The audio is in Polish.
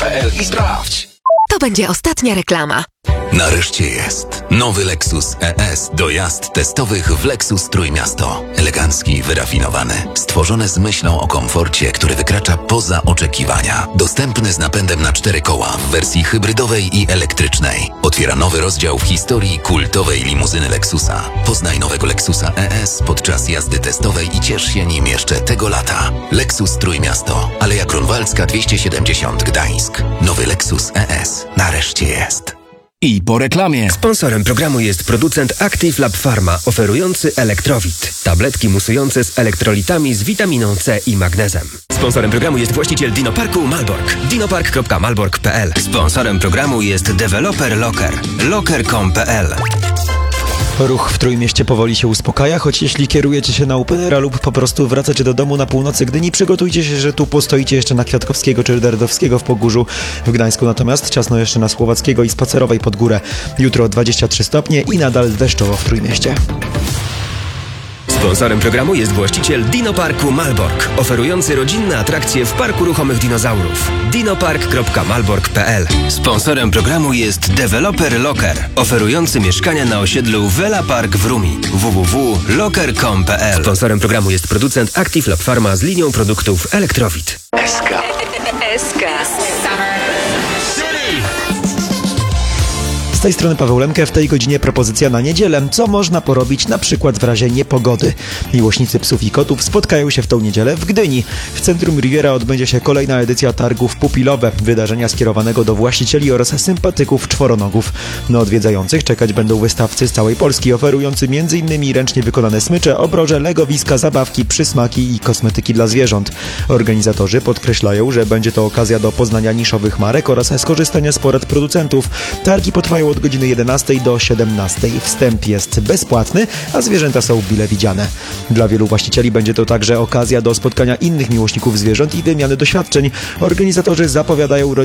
lexus.pl i sprawdź. To będzie ostatnia reklama. Nareszcie jest. Nowy Lexus ES do jazd testowych w Lexus Trójmiasto. Elegancki i wyrafinowany. Stworzony z myślą o komforcie, który wykracza poza oczekiwania. Dostępny z napędem na 4 koła w wersji hybrydowej i elektrycznej. Otwiera nowy rozdział w historii kultowej limuzyny Lexusa. Poznaj nowego Lexusa ES podczas jazdy testowej i ciesz się nim jeszcze tego lata. Lexus Trójmiasto. Aleja Grunwaldzka 270 Gdańsk. Nowy Lexus ES. Nareszcie jest. I po reklamie. Sponsorem programu jest producent Active Lab Pharma, oferujący Elektrowit. Tabletki musujące z elektrolitami z witaminą C i magnezem. Sponsorem programu jest właściciel Dinoparku Malbork. dinopark.malbork.pl. Sponsorem programu jest deweloper Locker. Locker.com.pl. Ruch w Trójmieście powoli się uspokaja, choć jeśli kierujecie się na Openera lub po prostu wracacie do domu na północy Gdyni, przygotujcie się, że tu postoicie jeszcze na Kwiatkowskiego czy Derdowskiego w Pogórzu. W Gdańsku natomiast ciasno jeszcze na Słowackiego i Spacerowej pod górę. Jutro 23 stopnie i nadal deszczowo w Trójmieście. Sponsorem programu jest właściciel Dinoparku Malbork, oferujący rodzinne atrakcje w Parku Ruchomych Dinozaurów. dinopark.malbork.pl. Sponsorem programu jest deweloper Locker, oferujący mieszkania na osiedlu Vela Park w Rumi. www.locker.com.pl. Sponsorem programu jest producent Active Lab Pharma z linią produktów Elektrowit. SK. Z tej strony Paweł Lemke, w tej godzinie propozycja na niedzielę. Co można porobić na przykład w razie niepogody? Miłośnicy psów i kotów spotkają się w tą niedzielę w Gdyni. W centrum Riviera odbędzie się kolejna edycja targów pupilowe, wydarzenia skierowanego do właścicieli oraz sympatyków czworonogów. Na odwiedzających czekać będą wystawcy z całej Polski, oferujący m.in. ręcznie wykonane smycze, obroże, legowiska, zabawki, przysmaki i kosmetyki dla zwierząt. Organizatorzy podkreślają, że będzie to okazja do poznania niszowych marek oraz skorzystania z porad producentów. Targi potrwają od godziny 11 do 17. Wstęp jest bezpłatny, a zwierzęta są mile widziane. Dla wielu właścicieli będzie to także okazja do spotkania innych miłośników zwierząt i wymiany doświadczeń. Organizatorzy zapowiadają